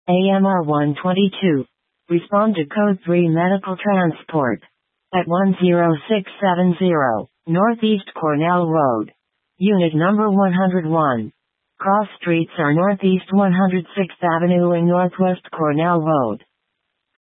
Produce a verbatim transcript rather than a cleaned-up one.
A M R one twenty-two. Respond to code three medical transport. At one zero six seven zero, Northeast Cornell Road. Unit number one oh one. Cross streets are Northeast one oh sixth Avenue and Northwest Cornell Road.